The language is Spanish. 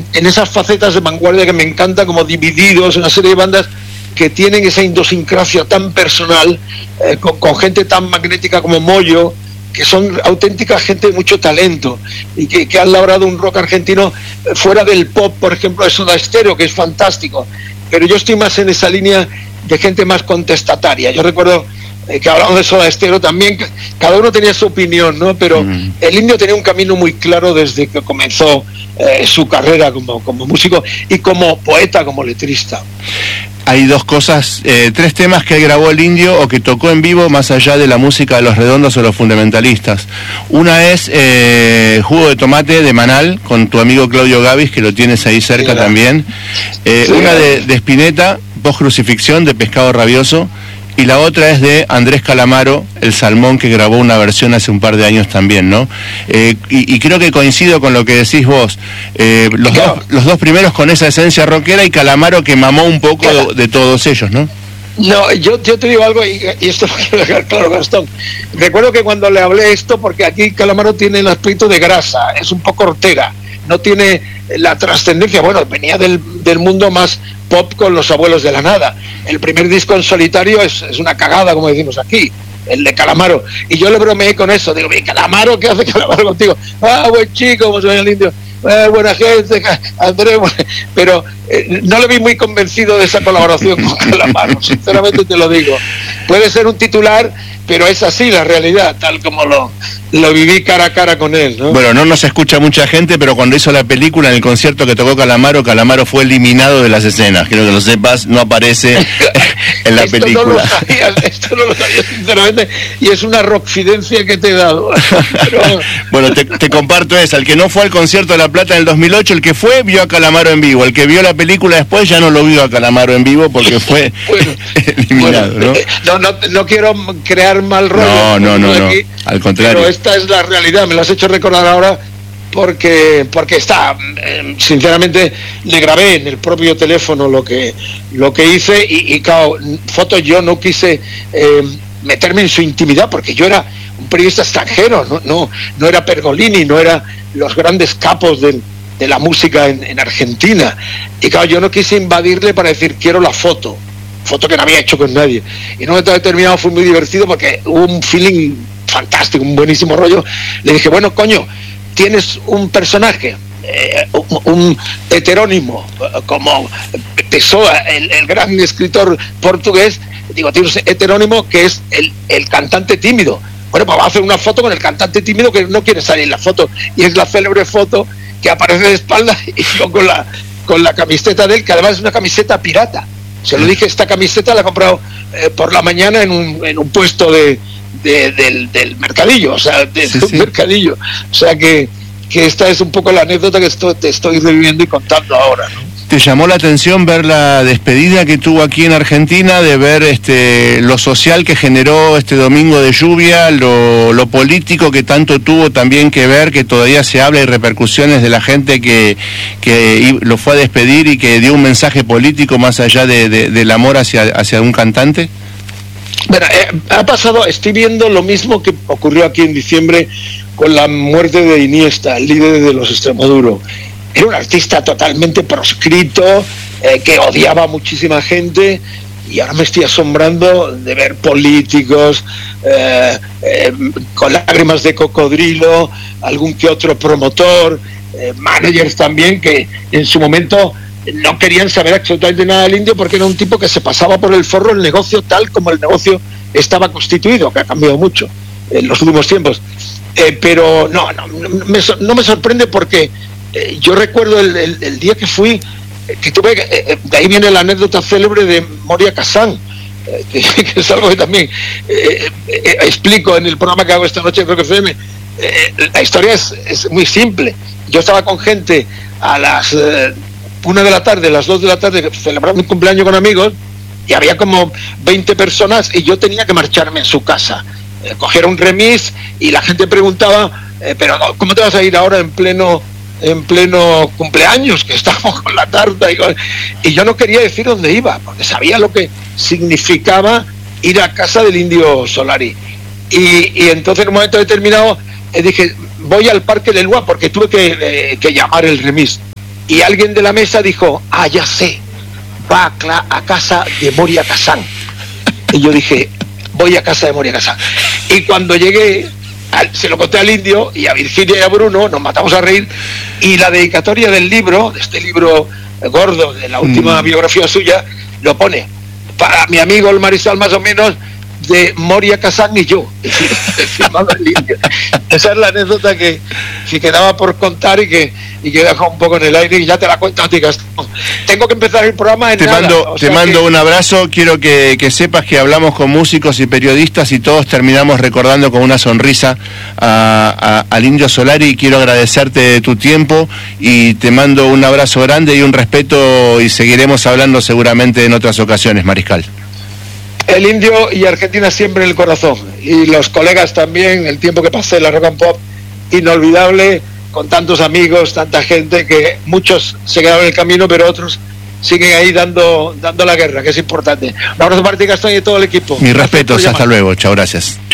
en esas facetas de vanguardia que me encanta, como Divididos, una serie de bandas que tienen esa idiosincrasia tan personal, con gente tan magnética como Moyo, que son auténtica gente de mucho talento y que han labrado un rock argentino fuera del pop, por ejemplo, de Soda Stereo, que es fantástico. Pero yo estoy más en esa línea de gente más contestataria. Yo recuerdo que hablamos de Soda Stereo también, cada uno tenía su opinión, ¿no? Pero el Indio tenía un camino muy claro desde que comenzó su carrera como músico y como poeta, como letrista. Hay dos cosas, tres temas que grabó el Indio o que tocó en vivo más allá de la música de Los Redondos o Los Fundamentalistas. Una es Jugo de Tomate de Manal, con tu amigo Claudio Gavis, que lo tienes ahí cerca, sí, también. Una de Spinetta, Post Crucifixión, de Pescado Rabioso. Y la otra es de Andrés Calamaro, El Salmón, que grabó una versión hace un par de años también, ¿no? Y creo que coincido con lo que decís vos. Los dos primeros con esa esencia rockera y Calamaro que mamó un poco de todos ellos, ¿no? No, yo te digo algo, y esto lo quiero dejar claro, Gastón. Recuerdo que cuando le hablé esto, porque aquí Calamaro tiene el aspecto de grasa, es un poco Ortega, no tiene la trascendencia, bueno, venía del mundo más pop con Los Abuelos de la Nada. El primer disco en solitario es una cagada, como decimos aquí, el de Calamaro. Y yo le bromeé con eso, digo, Calamaro, ¿qué hace Calamaro contigo? Buen chico, como soy el Indio, buena gente, Andrés, pero no le vi muy convencido de esa colaboración con Calamaro, sinceramente te lo digo. Puede ser un titular, pero es así la realidad, tal como lo viví cara a cara con él, ¿no? Bueno, no nos escucha mucha gente, pero cuando hizo la película, en el concierto que tocó Calamaro fue eliminado de las escenas. Quiero que lo sepas, no aparece en la película. Esto no lo sabía, sinceramente, y es una rockfidencia que te he dado. Pero... Bueno, te comparto esa. El que no fue al concierto de La Plata en el 2008, el que fue, vio a Calamaro en vivo. El que vio la película después ya no lo vio a Calamaro en vivo porque fue eliminado, ¿no? No quiero crear mal rollo. No, al contrario. Pero esta es la realidad, me lo has hecho recordar ahora porque está, sinceramente le grabé en el propio teléfono lo que hice y claro, fotos yo no quise meterme en su intimidad porque yo era un periodista extranjero, no era Pergolini, no era los grandes capos de la música en Argentina, y claro, yo no quise invadirle para decir quiero la foto que no había hecho con nadie, y en un momento determinado fue muy divertido porque hubo un feeling fantástico, un buenísimo rollo. Le dije, bueno, coño, tienes un personaje, un heterónimo, como Pessoa, el gran escritor portugués. Digo, tienes un heterónimo que es el cantante tímido. Bueno, pues va a hacer una foto con el cantante tímido que no quiere salir en la foto, y es la célebre foto que aparece de espalda y yo con la camiseta de él, que además es una camiseta pirata. Se lo dije, esta camiseta la he comprado por la mañana en un puesto del mercadillo, o sea, un mercadillo. O sea que esta es un poco la anécdota que te estoy reviviendo y contando ahora, ¿no? ¿Te llamó la atención ver la despedida que tuvo aquí en Argentina, de ver lo social que generó este domingo de lluvia, lo político que tanto tuvo también que ver, que todavía se habla y repercusiones de la gente que lo fue a despedir y que dio un mensaje político más allá del amor hacia un cantante? Bueno, ha pasado, estoy viendo lo mismo que ocurrió aquí en diciembre con la muerte de Iniesta, el líder de los Extremadura. Era un artista totalmente proscrito, que odiaba a muchísima gente, y ahora me estoy asombrando de ver políticos con lágrimas de cocodrilo, algún que otro promotor, managers también, que en su momento no querían saber absolutamente nada del Indio porque era un tipo que se pasaba por el forro el negocio tal como el negocio estaba constituido, que ha cambiado mucho en los últimos tiempos. Pero no me sorprende porque yo recuerdo el día que fui, que tuve, de ahí viene la anécdota célebre de Moria Kazan, que es algo que también explico en el programa que hago esta noche en Rock FM. La historia es muy simple. Yo estaba con gente a las 1 de la tarde, las 2 de la tarde, celebrando un cumpleaños con amigos, y había como 20 personas y yo tenía que marcharme en su casa. Coger un remis y la gente preguntaba, pero ¿cómo te vas a ir ahora en pleno cumpleaños, que estamos con la tarta? Y yo no quería decir dónde iba, porque sabía lo que significaba ir a casa del Indio Solari. Y entonces en un momento determinado dije, voy al Parque del Lua, porque tuve que llamar el remis. y alguien de la mesa dijo, ya sé, va a casa de Moria Kazan. Y yo dije, voy a casa de Moria Kazan. Y cuando llegué, se lo conté al Indio y a Virginia y a Bruno, nos matamos a reír, y la dedicatoria del libro, de este libro gordo, de la última biografía suya, lo pone, para mi amigo el mariscal más o menos, de Moria Kazan y yo, firmado el Indio. Esa es la anécdota que quedaba por contar y que deja un poco en el aire, y ya te la cuento a ti, Gastón. Tengo que empezar el programa en nada. Te mando un abrazo. Quiero que sepas que hablamos con músicos y periodistas y todos terminamos recordando con una sonrisa al Indio Solari, y quiero agradecerte tu tiempo y te mando un abrazo grande y un respeto, y seguiremos hablando seguramente en otras ocasiones, Mariscal. El Indio y Argentina siempre en el corazón, y los colegas también, el tiempo que pasé en la Rock and Pop, inolvidable, con tantos amigos, tanta gente, que muchos se quedaron en el camino, pero otros siguen ahí dando la guerra, que es importante. Un abrazo para ti, Gastón, y todo el equipo. Mis respetos, hasta luego, chao, gracias.